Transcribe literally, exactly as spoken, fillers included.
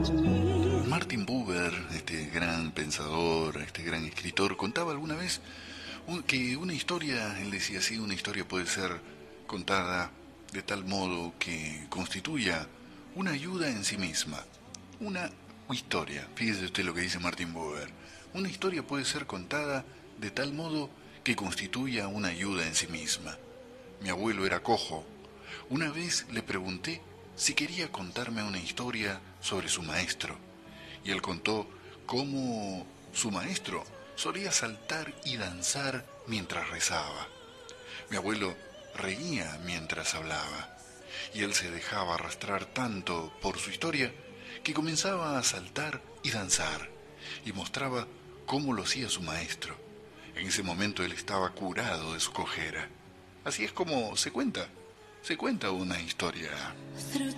Martin Buber, este gran pensador, este gran escritor, contaba alguna vez un- que una historia, él decía así, una historia puede ser contada de tal modo que constituya una ayuda en sí misma. Una historia, fíjese usted lo que dice Martin Buber, una historia puede ser contada de tal modo que constituya una ayuda en sí misma. Mi abuelo era cojo. Una vez le pregunté si quería contarme una historia sobre su maestro, y él contó cómo su maestro solía saltar y danzar mientras rezaba. Mi abuelo reía mientras hablaba, y él se dejaba arrastrar tanto por su historia que comenzaba a saltar y danzar, y mostraba cómo lo hacía su maestro. En ese momento él estaba curado de su cojera. Así es como se cuenta, se cuenta una historia.